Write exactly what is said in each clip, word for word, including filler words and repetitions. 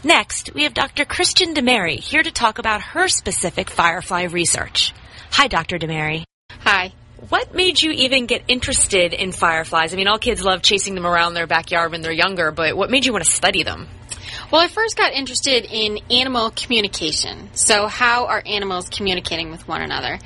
Next, we have Doctor Christian DeMary here to talk about her specific firefly research. Hi, Doctor DeMary. Hi. What made you even get interested in fireflies? I mean, all kids love chasing them around their backyard when they're younger, but what made you want to study them? Well, I first got interested in animal communication. So how are animals communicating with one another?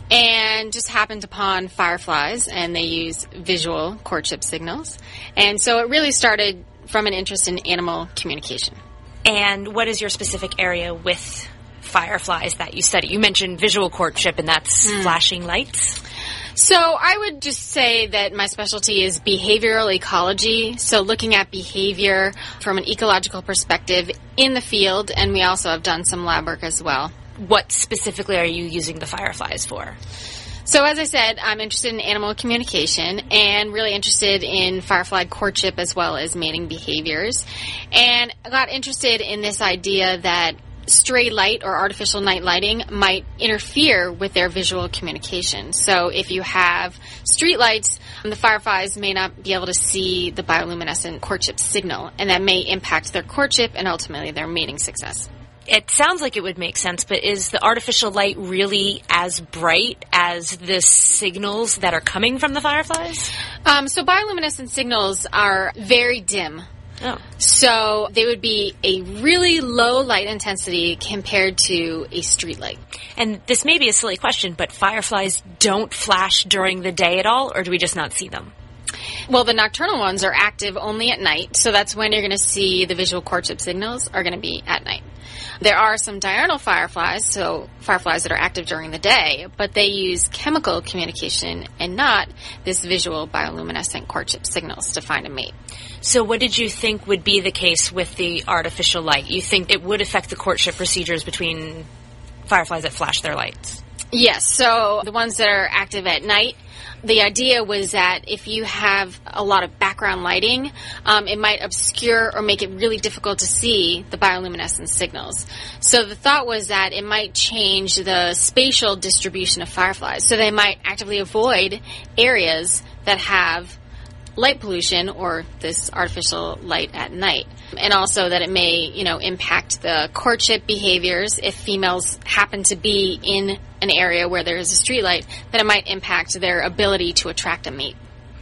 And just happened upon fireflies, and they use visual courtship signals. And so it really started from an interest in animal communication. And what is your specific area with fireflies that you study? You mentioned visual courtship, and that's mm. flashing lights. So I would just say that my specialty is behavioral ecology, so looking at behavior from an ecological perspective in the field, and we also have done some lab work as well. What specifically are you using the fireflies for? So as I said, I'm interested in animal communication and really interested in firefly courtship as well as mating behaviors. And I got interested in this idea that stray light or artificial night lighting might interfere with their visual communication. So if you have street lights, the fireflies may not be able to see the bioluminescent courtship signal, and that may impact their courtship and ultimately their mating success. It sounds like it would make sense, but is the artificial light really as bright as the signals that are coming from the fireflies? Um, so bioluminescent signals are very dim. Oh. So they would be a really low light intensity compared to a street light. And this may be a silly question, but fireflies don't flash during the day at all, or do we just not see them? Well, the nocturnal ones are active only at night, so that's when you're going to see the visual courtship signals are going to be at night. There are some diurnal fireflies, so fireflies that are active during the day, but they use chemical communication and not this visual bioluminescent courtship signals to find a mate. So what did you think would be the case with the artificial light? You think it would affect the courtship procedures between fireflies that flash their lights? Yes, so the ones that are active at night, the idea was that if you have a lot of background lighting, um, it might obscure or make it really difficult to see the bioluminescent signals. So the thought was that it might change the spatial distribution of fireflies. So they might actively avoid areas that have light pollution or this artificial light at night. And also that it may, you know, impact the courtship behaviors if females happen to be in an area where there is a street light, that it might impact their ability to attract a mate.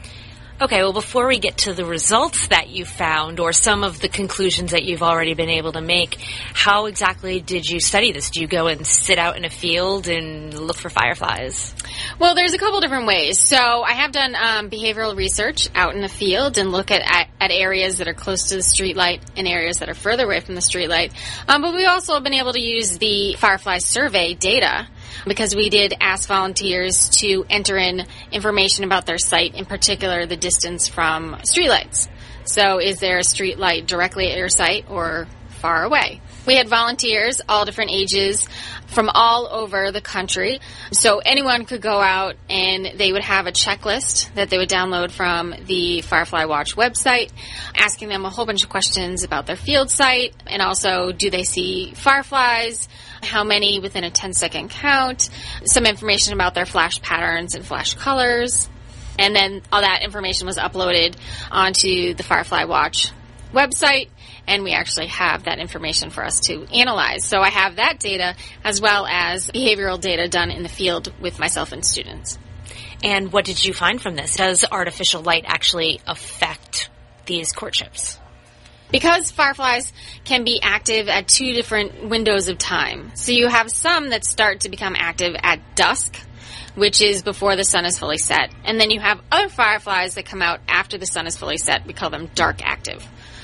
Okay, well, before we get to the results that you found or some of the conclusions that you've already been able to make, how exactly did you study this? Do you go and sit out in a field and look for fireflies? Well, there's a couple different ways. So I have done um, behavioral research out in the field and look at, at, at areas that are close to the streetlight and areas that are further away from the streetlight. Um, but we also have been able to use the Firefly survey data because we did ask volunteers to enter in information about their site, in particular the distance from streetlights. So is there a streetlight directly at your site or far away? We had volunteers, all different ages, from all over the country. So anyone could go out and they would have a checklist that they would download from the Firefly Watch website, asking them a whole bunch of questions about their field site, and also do they see fireflies, how many within a ten-second count, some information about their flash patterns and flash colors. And then all that information was uploaded onto the Firefly Watch website, and we actually have that information for us to analyze. So I have that data as well as behavioral data done in the field with myself and students. And what did you find from this? Does artificial light actually affect these courtships? Because fireflies can be active at two different windows of time. So you have some that start to become active at dusk, which is before the sun is fully set. And then you have other fireflies that come out after the sun is fully set. We call them dark active.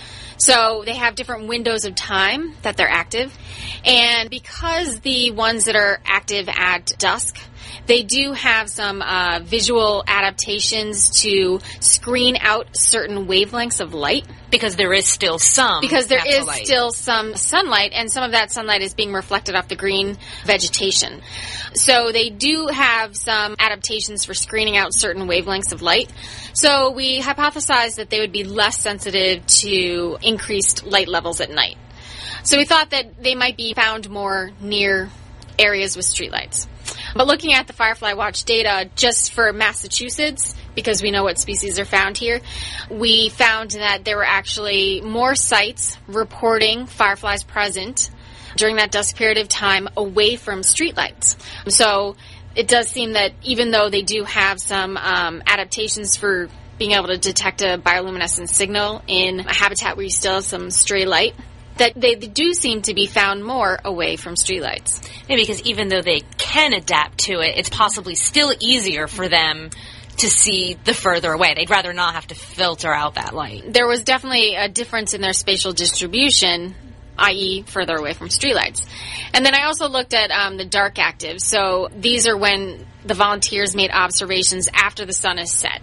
So they have different windows of time that they're active. And because the ones that are active at dusk, they do have some uh, visual adaptations to screen out certain wavelengths of light. Because there is still some Because there is light. still some sunlight, and some of that sunlight is being reflected off the green vegetation. So they do have some adaptations for screening out certain wavelengths of light. So we hypothesized that they would be less sensitive to increased light levels at night. So we thought that they might be found more near areas with streetlights. But looking at the Firefly Watch data just for Massachusetts, because we know what species are found here. We found that there were actually more sites reporting fireflies present during that dusk period of time away from streetlights. So it does seem that even though they do have some um, adaptations for being able to detect a bioluminescent signal in a habitat where you still have some stray light, that they do seem to be found more away from streetlights. Maybe because even though they can adapt to it, it's possibly still easier for them to see the further away. They'd rather not have to filter out that light. There was definitely a difference in their spatial distribution, that is further away from streetlights. And then I also looked at um, the dark actives. So these are when the volunteers made observations after the sun is set.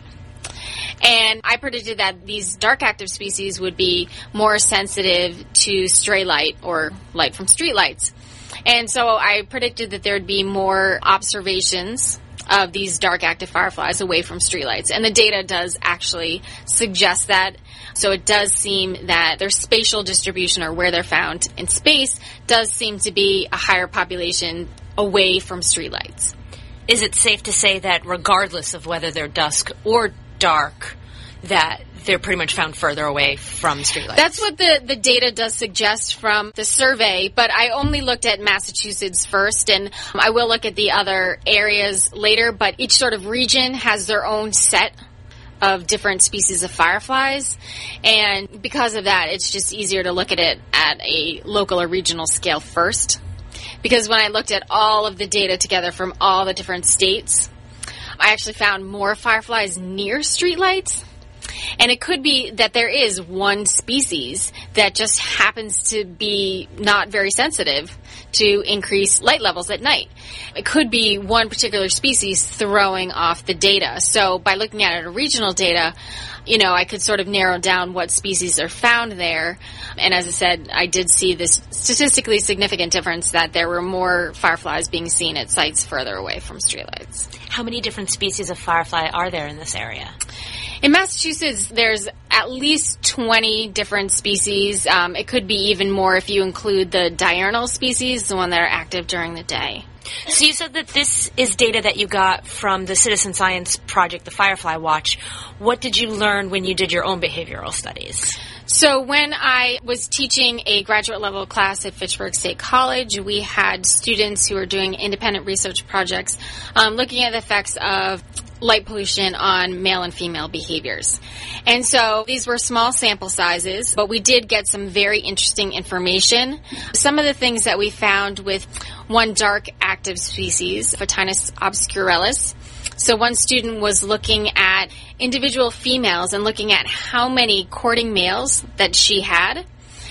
And I predicted that these dark active species would be more sensitive to stray light or light from streetlights. And so I predicted that there would be more observations of these dark active fireflies away from streetlights. And the data does actually suggest that. So it does seem that their spatial distribution, or where they're found in space, does seem to be a higher population away from streetlights. Is it safe to say that regardless of whether they're dusk or dark, that they're pretty much found further away from streetlights? That's what the, the data does suggest from the survey, but I only looked at Massachusetts first, and I will look at the other areas later, but each sort of region has their own set of different species of fireflies, and because of that, it's just easier to look at it at a local or regional scale first, because when I looked at all of the data together from all the different states, I actually found more fireflies near streetlights. And it could be that there is one species that just happens to be not very sensitive to increased light levels at night. It could be one particular species throwing off the data. So by looking at it at regional data, you know, I could sort of narrow down what species are found there. And as I said, I did see this statistically significant difference that there were more fireflies being seen at sites further away from streetlights. How many different species of firefly are there in this area? In Massachusetts, there's at least twenty different species. Um, it could be even more if you include the diurnal species, the one that are active during the day. So you said that this is data that you got from the citizen science project, the Firefly Watch. What did you learn when you did your own behavioral studies? So when I was teaching a graduate level class at Fitchburg State College, we had students who were doing independent research projects um, looking at the effects of light pollution on male and female behaviors. And so these were small sample sizes, but we did get some very interesting information. Some of the things that we found with one dark active species, Photinus obscurellus. So one student was looking at individual females and looking at how many courting males that she had.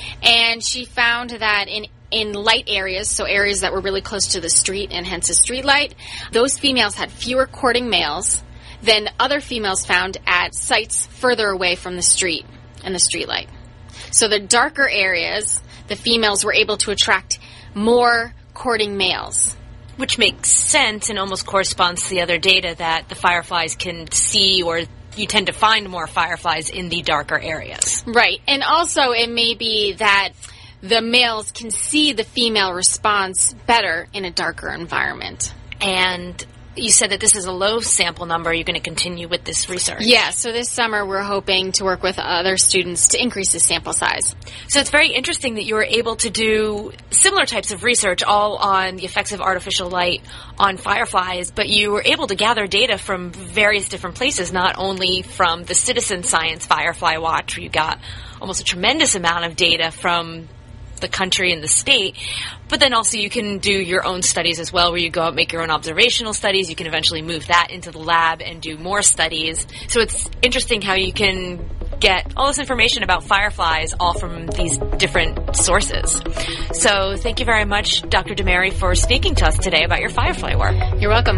And she found that in in light areas, so areas that were really close to the street and hence a street light, those females had fewer courting males than other females found at sites further away from the street and the street light. So the darker areas, the females were able to attract more courting males. Which makes sense and almost corresponds to the other data that the fireflies can see, or you tend to find more fireflies in the darker areas. Right. And also it may be that the males can see the female response better in a darker environment. And you said that this is a low sample number. Are you going to continue with this research? Yeah, so this summer we're hoping to work with other students to increase the sample size. So it's very interesting that you were able to do similar types of research all on the effects of artificial light on fireflies, but you were able to gather data from various different places, not only from the Citizen Science Firefly Watch, where you got almost a tremendous amount of data from the country and the state, but then also you can do your own studies as well, where you go out and make your own observational studies. You can eventually move that into the lab and do more studies. So it's interesting how you can get all this information about fireflies all from these different sources. So thank you very much, Doctor DeMary, for speaking to us today about your firefly work. You're welcome.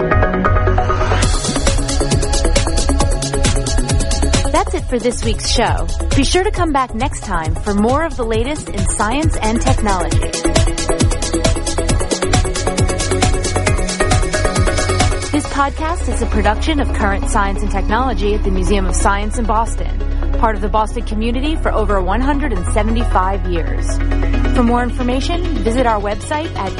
That's it for this week's show. Be sure to come back next time for more of the latest in science and technology. This podcast is a production of Current Science and Technology at the Museum of Science in Boston, part of the Boston community for over one hundred seventy-five years. For more information, visit our website at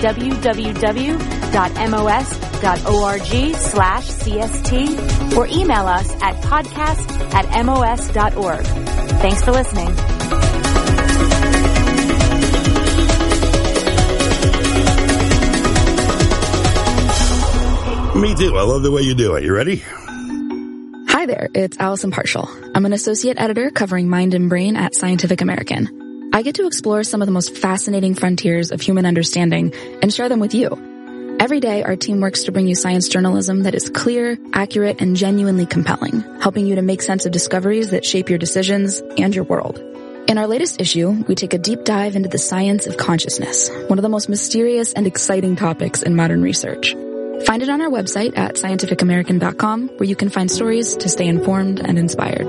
www.mos.org slash CST or email us at podcast at mos.org. Thanks for listening. Me too. I love the way you do it. You ready? Hi there, it's Allison Partial. I'm an associate editor covering mind and brain at Scientific American. I get to explore some of the most fascinating frontiers of human understanding and share them with you. Every day, our team works to bring you science journalism that is clear, accurate, and genuinely compelling, helping you to make sense of discoveries that shape your decisions and your world. In our latest issue, we take a deep dive into the science of consciousness, one of the most mysterious and exciting topics in modern research. Find it on our website at scientific american dot com, where you can find stories to stay informed and inspired.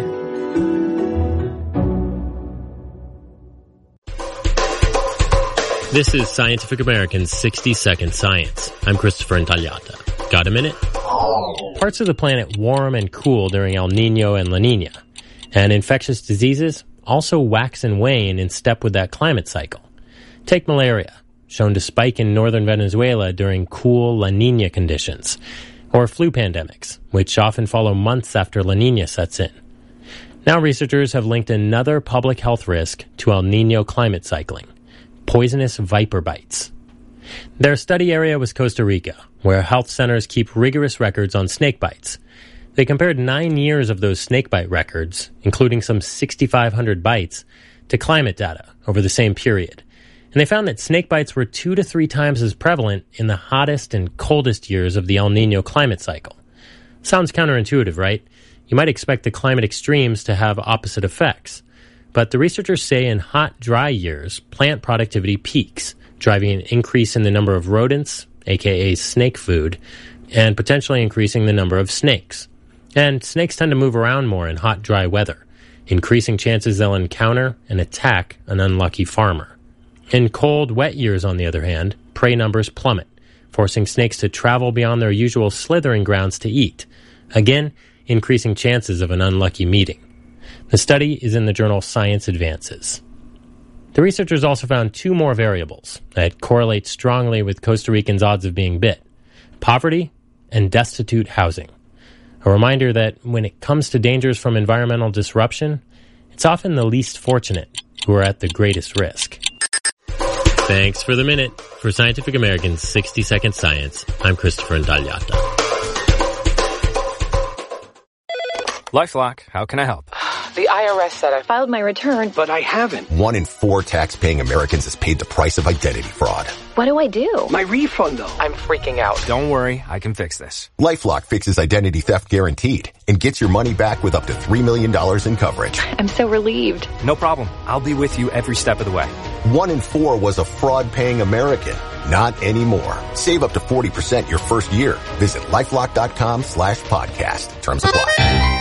This is Scientific American's sixty second Science. I'm Christopher Intagliata. Got a minute? Parts of the planet warm and cool during El Niño and La Niña, and infectious diseases also wax and wane in step with that climate cycle. Take malaria, shown to spike in northern Venezuela during cool La Niña conditions, or flu pandemics, which often follow months after La Niña sets in. Now researchers have linked another public health risk to El Niño climate cycling: poisonous viper bites. Their study area was Costa Rica, where health centers keep rigorous records on snake bites. They compared nine years of those snakebite records, including some sixty-five hundred bites, to climate data over the same period. And they found that snake bites were two to three times as prevalent in the hottest and coldest years of the El Niño climate cycle. Sounds counterintuitive, right? You might expect the climate extremes to have opposite effects. But the researchers say in hot, dry years, plant productivity peaks, driving an increase in the number of rodents, aka snake food, and potentially increasing the number of snakes. And snakes tend to move around more in hot, dry weather, increasing chances they'll encounter and attack an unlucky farmer. In cold, wet years, on the other hand, prey numbers plummet, forcing snakes to travel beyond their usual slithering grounds to eat, again, increasing chances of an unlucky meeting. The study is in the journal Science Advances. The researchers also found two more variables that correlate strongly with Costa Ricans' odds of being bit: poverty and destitute housing. A reminder that when it comes to dangers from environmental disruption, it's often the least fortunate who are at the greatest risk. Thanks for the minute. For Scientific American's sixty second Science, I'm Christopher Intagliata. LifeLock, how can I help? The I R S said I filed my return, but I haven't. One in four tax-paying Americans has paid the price of identity fraud. What do I do? My refund, though. I'm freaking out. Don't worry, I can fix this. LifeLock fixes identity theft guaranteed and gets your money back with up to three million dollars in coverage. I'm so relieved. No problem. I'll be with you every step of the way. One in four was a fraud-paying American. Not anymore. Save up to forty percent your first year. Visit LifeLock.com slash podcast. Terms apply.